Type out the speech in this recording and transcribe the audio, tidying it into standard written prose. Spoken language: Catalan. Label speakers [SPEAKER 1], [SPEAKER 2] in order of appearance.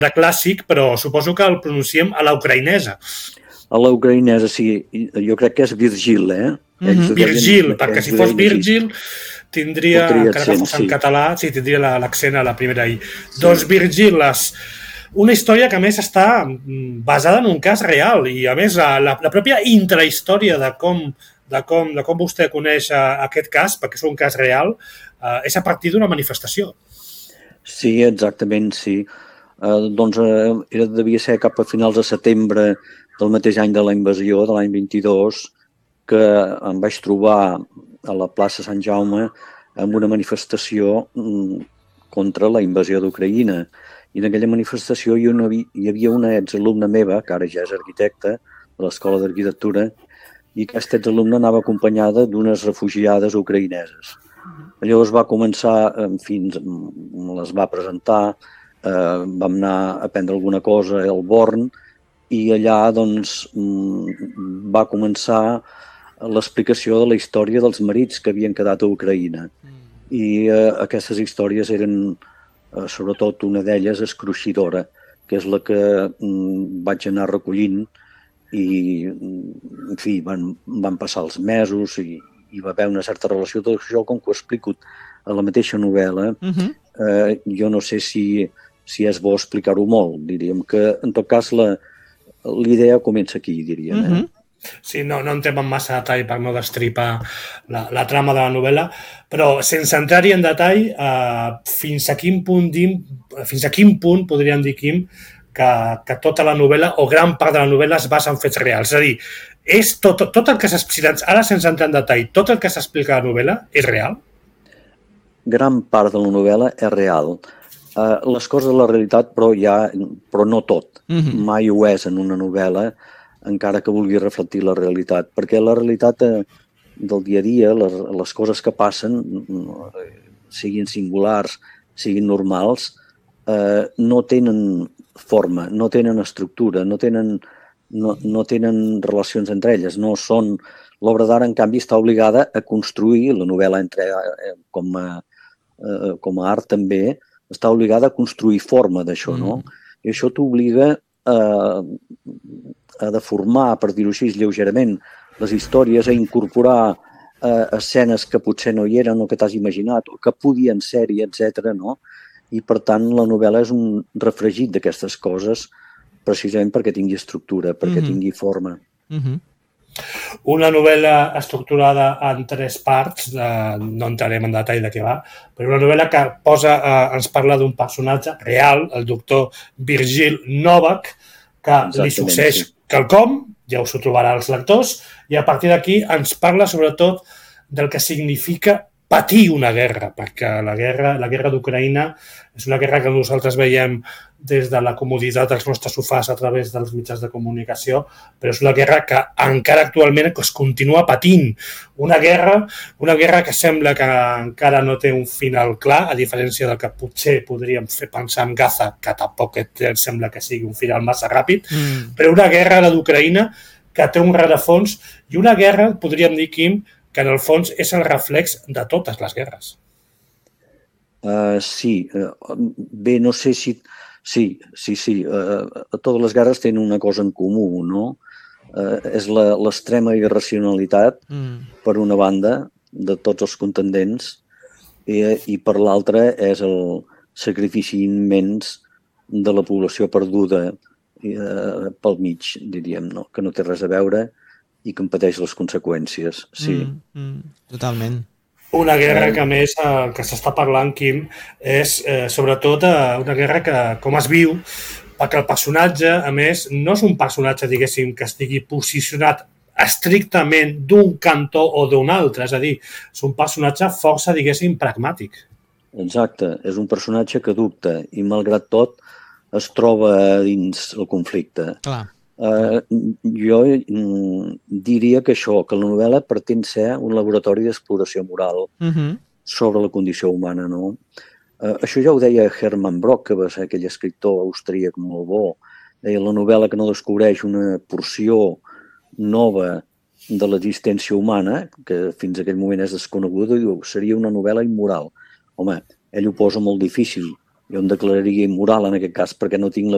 [SPEAKER 1] de clàssic, però suposo que el pronunciem a la ucraïnesa.
[SPEAKER 2] A la ucraïnesa, sí. Jo crec que és Virgil,
[SPEAKER 1] Virgil, perquè si fos Virgil tindria, encara que fos en català, sí, tindria l'accent a la primera I. Doncs Virgil, una història que a més està basada en un cas real i a més la pròpia intrahistòria de com vostè coneix aquest cas, perquè és un cas real, és a partir d'una manifestació.
[SPEAKER 2] Sí, exactament, sí. Doncs devia ser cap a finals de setembre del mateix any de la invasió, de l'any 22, que em vaig trobar a la plaça Sant Jaume amb una manifestació contra la invasió d'Ucraïna. I en aquella manifestació hi havia una exalumna meva, que ara ja és arquitecta, de l'Escola d'Arquitectura, i aquesta exalumna anava acompanyada d'unes refugiades ucraïneses. Llavors va començar, en fi, les va presentar, vam anar a prendre alguna cosa al Born i allà doncs va començar l'explicació de la història dels marits que havien quedat a Ucraïna. I aquestes històries eren, sobretot una d'elles, escruixidora, que és la que vaig anar recollint i, en fi, van passar els mesos i hi va haver una certa relació. Tot això, com que ho explico a la mateixa novel·la, jo no sé si és bo explicar-ho molt. Diríem que, en tot cas, l'idea comença aquí, diríem.
[SPEAKER 1] Sí, no entrem en massa detall per no destripar la trama de la novel·la, però sense entrar-hi en detall, fins a quin punt podríem dir, Quim, que tota la novel·la o gran part de la novel·la es basa en fets reals. És a dir, és tot el que s'explica, ara sense entrar en detall, tot el que s'explica a la novel·la és real?
[SPEAKER 2] Gran part de la novel·la és real. Les coses de la realitat, però no tot. Mai ho és en una novel·la, encara que vulgui reflectir la realitat. Perquè la realitat del dia a dia, les coses que passen, siguin singulars, siguin normals, no tenen forma, no tenen estructura, no tenen relacions entre elles. No són... L'obra d'art, en canvi, està obligada a construir, la novel·la com a art també, està obligada a construir forma d'això, no? I això t'obliga a deformar, per dir-ho així, lleugerament, les històries, a incorporar escenes que potser no hi eren o que t'has imaginat o que podien ser-hi, etc. No? I, per tant, la novel·la és un refregit d'aquestes coses precisament perquè tingui estructura, perquè tingui forma.
[SPEAKER 1] Una novel·la estructurada en 3 parts, no entrarem en detall de què va, però una novel·la que ens parla d'un personatge real, el doctor Virgil Novak, que li succeeix quelcom, ja us ho trobarà els lectors, i a partir d'aquí ens parla sobretot del que significa patir una guerra, perquè la guerra d'Ucraïna és una guerra que nosaltres veiem des de la comoditat dels nostres sofàs a través dels mitjans de comunicació, però és una guerra que encara actualment es continua patint. Una guerra que sembla que encara no té un final clar, a diferència del que potser podríem fer pensar en Gaza, que tampoc sembla que sigui un final massa ràpid, però una guerra, la d'Ucraïna, que té un rerefons i una guerra, podríem dir, Quim, que en el fons és el reflex de totes les guerres.
[SPEAKER 2] Sí. Bé, no sé si... Sí. Totes les guerres tenen una cosa en comú, no? És l'extrema irracionalitat, per una banda, de tots els contendents, i per l'altra és el sacrifici immens de la població perduda pel mig, diríem, no? Que no té res a veure i que en pateix les conseqüències, sí.
[SPEAKER 3] Totalment.
[SPEAKER 1] Una guerra que, a més, que s'està parlant, Quim, és sobretot una guerra que, com es viu, perquè el personatge, a més, no és un personatge, diguéssim, que estigui posicionat estrictament d'un cantó o d'un altre, és a dir, és un personatge força, diguéssim, pragmàtic.
[SPEAKER 2] Exacte, és un personatge que dubta i, malgrat tot, es troba dins el conflicte.
[SPEAKER 3] Clar.
[SPEAKER 2] Jo diria que que la novel·la pretén ser un laboratori d'exploració moral sobre la condició humana, no? Això ja ho deia Hermann Brock, que va ser aquell escriptor austríac molt bo. Deia, la novel·la que no descobreix una porció nova de l'existència humana, que fins a aquell moment és desconeguda, diu, seria una novel·la immoral. Home, ell ho posa molt difícil. Jo em declararia immoral en aquest cas perquè no tinc la